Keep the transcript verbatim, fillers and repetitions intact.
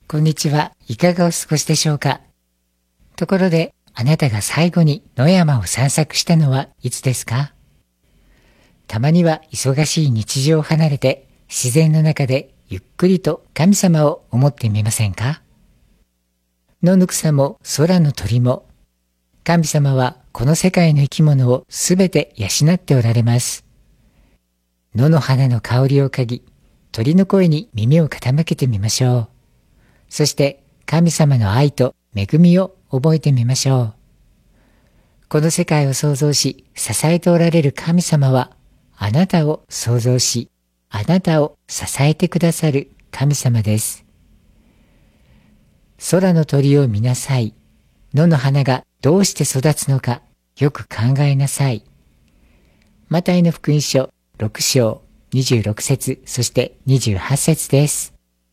こんにちは。いかがお過ごしでしょうか。ところで、あなたが最後に野山を散策したのはいつですか？たまには忙しい日常を離れて、自然の中でゆっくりと神様を思ってみませんか？野の草も空の鳥も、神様はこの世界の生き物をすべて養っておられます。野の花の香りを嗅ぎ、鳥の声に耳を傾けてみましょう。そして神様の愛と恵みを覚えてみましょう。この世界を創造し支えておられる神様は、あなたを創造し、あなたを支えてくださる神様です。空の鳥を見なさい。野の花がどうして育つのか、よく考えなさい。マタイの福音書ろく章にじゅうろく節、そしてにじゅうはち節です。